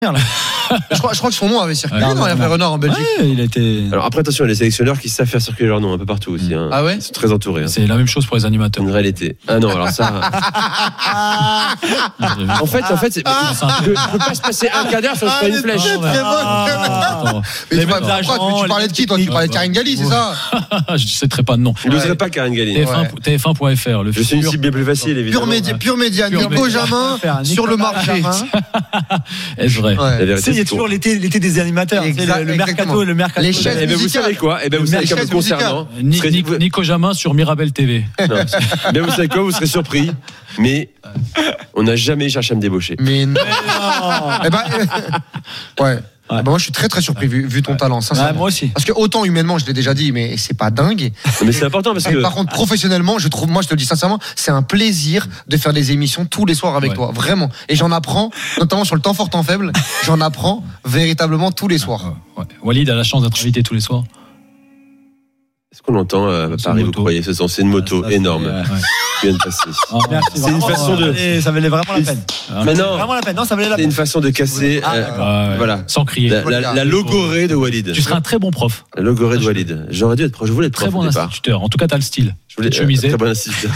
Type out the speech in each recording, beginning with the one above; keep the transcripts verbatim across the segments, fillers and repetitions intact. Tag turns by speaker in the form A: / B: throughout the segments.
A: je, crois, je crois que son nom avait circulé dans l'affaire Renard en Belgique.
B: Ouais, il a été...
C: Alors après, attention, il y a les sélectionneurs qui savent faire circuler leur nom un peu partout aussi. Hein.
A: Ah ouais ?
C: Ils sont très entourés. Hein.
B: C'est la même chose pour les animateurs.
C: Une réalité. Ah non, alors ça. en fait, en fait, c'est...
B: Ah,
C: je ne peux pas se passer un quart d'heure sans se faire une flèche.
A: Très bon. Mais tu parlais de qui, toi ? Tu parlais de Karine Galli, c'est ça ?
B: Je ne citerai pas de nom.
C: Je n'oserais pas Karine Galli.
B: T F un point F R.
C: Je suis une cible bien plus facile, évidemment.
A: Pur média, pur média. Nico Jamin sur le marché.
B: Est-ce vrai ?
D: Il y a toujours l'été, l'été des animateurs.
A: Exact,
D: le mercato, le mercato.
A: Les chaises
C: eh ben vous
A: musicales.
C: savez quoi ? Eh ben vous savez comme concernant.
B: Nico Jamin sur Mirabel T V.
C: Non. Mais vous savez quoi ? Vous serez surpris. Mais on n'a jamais cherché à me débaucher.
A: Mais non. Eh ben, ouais. Ah bah moi je suis très très surpris vu, vu ton talent sincèrement.
D: Ouais, moi aussi.
A: Parce que autant humainement je l'ai déjà dit mais c'est pas dingue.
C: Mais c'est important parce
A: et
C: que
A: par contre professionnellement je trouve, moi je te le dis sincèrement, c'est un plaisir de faire des émissions tous les soirs avec ouais. toi, vraiment. Et j'en apprends, notamment sur le temps fort temps faible, j'en apprends véritablement tous les soirs.
B: Ouais. Walid a la chance d'être invité tous les soirs.
C: Est-ce qu'on l'entend euh, à Paris, vous croyez ? C'est une moto
B: ça,
C: énorme
B: ouais.
C: qui vient de passer.
D: Oh, c'est une façon de. Ça valait vraiment la peine.
C: Mais non,
D: vraiment la peine. Non, ça valait la
C: peine. C'est une façon de casser.
D: Ah,
C: euh, ouais. Voilà.
B: Sans crier.
C: La, la, la logorée de Walid.
B: Tu seras un très bon prof.
C: La logorée de Walid. J'aurais dû être prof. Je voulais être prof.
B: Très bon instituteur. En tout cas, t'as le style.
C: Je voulais
B: être chemisé.
C: Très bon instituteur.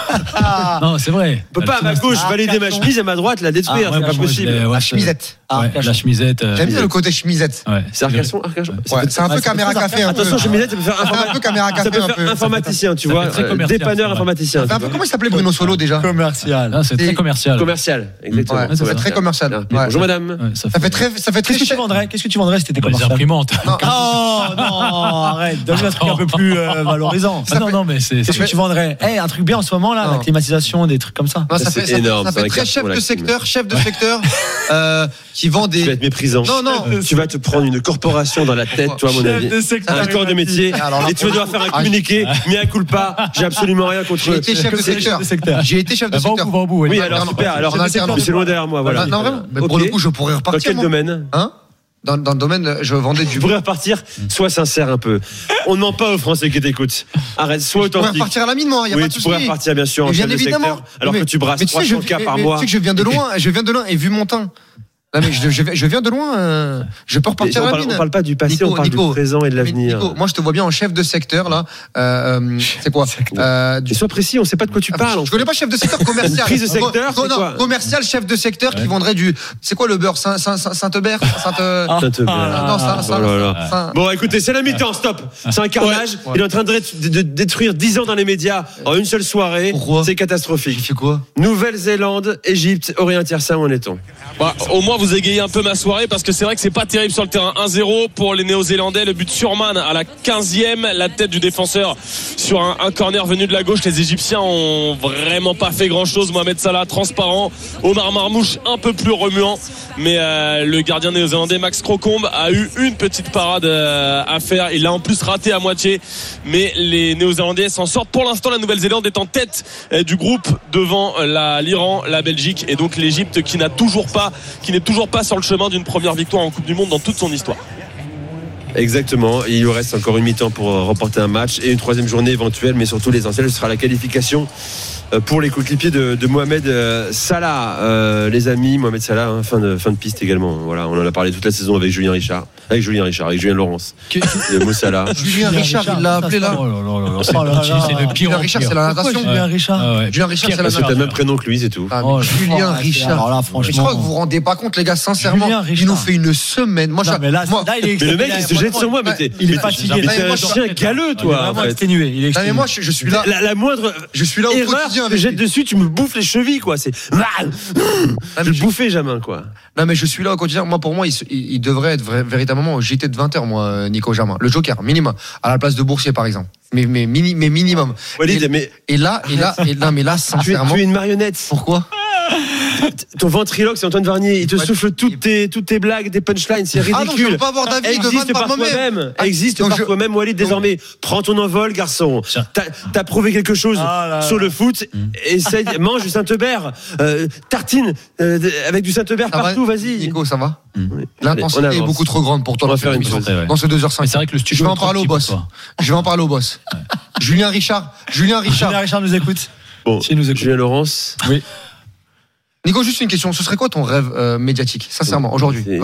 B: Non, c'est vrai.
C: On peut pas à ma gauche valider ma chemise et à ma droite la détruire. C'est pas possible.
A: La chemisette.
B: La chemisette.
A: J'aime bien le côté chemisette.
C: C'est Arcachon.
A: C'est un peu caméra café.
C: Attention, chemisette, ça peut faire
A: un peu caméra café.
C: Informaticien, tu vois. Dépanneur informaticien.
A: Comment il s'appelait Bruno Solo déjà ?
D: Commercial.
B: C'est très commercial.
C: Commercial, exactement.
A: C'est très commercial.
C: Bonjour madame.
A: Ça fait très, ça fait très.
D: Qu'est-ce que tu vendrais ? Qu'est-ce que tu vendrais si t'étais commercial ?
B: Les imprimantes.
D: Oh non, arrête. Donne-moi un truc un peu plus valorisant.
B: Non, non, mais c'est.
D: Qu'est-ce que tu vendrais ? Eh, un truc bien en ce moment là, la climatisation, des trucs comme ça.
A: Non, ça fait énorme. Ça fait très chef de secteur, chef de secteur qui vend des.
C: Tu vas être méprisant.
A: Non, non.
C: Tu vas te prendre une corporation dans la tête, toi, à mon avis. Un corps de métier. Et tu vas devoir faire un communiqué. Mea culpa. J'ai absolument rien contre eux.
A: J'ai été chef de secteur. J'ai été chef de secteur.
C: Oui, alors super. Alors c'est loin derrière moi, voilà.
A: Non, vraiment. Mais pour le coup, je pourrais repartir.
C: Dans quel domaine ?
A: Hein ? Dans, dans le domaine, je vendais du.
C: Tu pourrais repartir, sois sincère un peu. On ne ment pas aux Français qui t'écoutent. Arrête, sois authentique.
A: Je pourrais repartir à la mine, moi, il n'y a
C: oui,
A: pas de souci.
C: Oui, tu pourrais repartir, bien sûr, en chef de secteur, alors mais, que tu brasses trois cents cas par mois.
A: Tu sais que je viens de loin, je viens de loin, et vu mon temps. Non mais je, je, je viens de loin, euh, je peux repartir à la mine.
C: On parle pas du passé, Nico, on parle Nico, du présent et de l'avenir.
A: Nico, moi je te vois bien en chef de secteur là. Euh, c'est quoi
C: euh, du... Sois précis, on sait pas de quoi tu parles.
A: Je, je connais pas chef de secteur commercial.
C: Prise de secteur,
A: non, non, commercial, chef de secteur ouais. qui vendrait du. C'est quoi le beurre Saint, Saint, Saint, Saint-Hubert Saint,
C: ah. Saint-Hubert.
A: Ah. Non, Saint, Saint,
C: oh là là. Saint... Bon, écoutez, c'est la mi-temps, stop. C'est un carnage. Ouais. Il est en train de, de, de détruire dix ans dans les médias en une seule soirée.
A: Pourquoi ?
C: C'est catastrophique.
A: Il fait quoi ?
C: Nouvelle-Zélande, Égypte, Orient Tiersin, où en est-on ?
E: Bah, au moins vous égayez un peu ma soirée parce que c'est vrai que c'est pas terrible sur le terrain. Un zéro pour les Néo-Zélandais, le but sur Man à la quinzième, la tête du défenseur sur un, un corner venu de la gauche. Les Égyptiens ont vraiment pas fait grand chose. Mohamed Salah transparent, Omar Marmouche un peu plus remuant, mais euh, le gardien néo-zélandais Max Crocombe a eu une petite parade euh, à faire. Il l'a en plus raté à moitié, mais les Néo-Zélandais s'en sortent. Pour l'instant, la Nouvelle-Zélande est en tête euh, du groupe devant la, l'Iran, la Belgique et donc l'Égypte qui n'a toujours pas qui n'est toujours pas sur le chemin d'une première victoire en Coupe du Monde dans toute son histoire.
C: Exactement, il lui reste encore une mi-temps pour remporter un match et une troisième journée éventuelle, mais surtout l'essentiel ce sera la qualification pour les coéquipiers de, de Mohamed Salah, euh, les amis. Mohamed Salah, hein, fin, de, fin de piste également. Voilà, on en a parlé toute la saison avec Julien Richard, avec Julien Richard, avec Julien Laurence, Mo Salah.
A: Julien Richard, il l'a appelé là.
B: Oh là là là, c'est, oh là là, c'est le pire.
A: Julien Richard, c'est la natation.
D: Julien Richard.
B: Ah ouais.
A: Julien Richard, c'est la
C: natation.
A: natation.
C: T'as le même prénom que lui, c'est tout.
A: Ah, oh, Julien oh, Richard. Alors là, franchement, je crois que vous vous rendez pas compte, les gars, sincèrement. Il nous fait une semaine. Moi,
D: non, mais là,
C: moi,
D: là, il est
C: mais le mec, il se jette sur moi. Mais
D: il est fatigué.
C: Mais t'es un chien galeux, toi.
D: Il est exténué. Il est exténué.
A: Mais moi, je suis là.
C: La moindre,
A: je suis là au quotidien.
C: Je jette dessus, tu me bouffes les chevilles, quoi. C'est je bouffais jamais, quoi.
A: Non, mais je suis là au quotidien. Moi, pour moi, il, il, il devrait être véritablement au J T de vingt heures, moi, Nico Jamin. Le Joker, minimum. À la place de Boursier, par exemple. Mais, mais, mini, mais minimum.
C: Walid,
A: et,
C: mais...
A: et là, et là, et là, mais là, sincèrement.
C: Tu es, tu es une marionnette.
A: Pourquoi?
C: Ton ventriloque, c'est Antoine Varnier. Il te ouais, souffle toutes tes, toutes tes blagues, tes punchlines. C'est ridicule. Ah non, je
A: veux pas avoir d'avis
C: existe
A: de
C: par toi-même. Ah, existe par je... toi-même, Walid, désormais. Prends ton envol, garçon. T'as, t'as prouvé quelque chose ah là, sur le foot. Mmh. Essaye, mange du Saint-Hubert. Euh, tartine euh, avec du Saint-Hubert partout, va vas-y.
A: Nico, ça va?
C: Mmh.
A: L'intensité est beaucoup trop grande pour toi.
C: On va faire une chose.
A: Dans ces deux heures cinq.
B: C'est vrai que le studio.
A: Je vais en parler au boss. Je vais en parler au boss. Julien Richard. Julien Richard.
D: Julien Richard nous écoute.
C: Bon, Julien Laurence.
B: Oui.
A: Nico, juste une question. Ce serait quoi ton rêve euh, médiatique, sincèrement, aujourd'hui?
C: C'est-